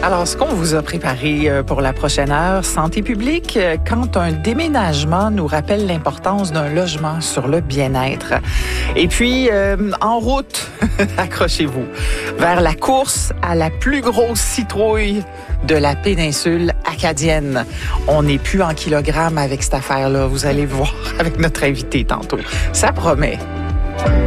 Alors, ce qu'on vous a préparé pour la prochaine heure, santé publique, quand un déménagement nous rappelle l'importance d'un logement sur le bien-être. Et puis, en route, accrochez-vous, vers la course à la plus grosse citrouille de la péninsule acadienne. On n'est plus en kilogrammes avec cette affaire-là. Vous allez voir avec notre invité tantôt. Ça promet.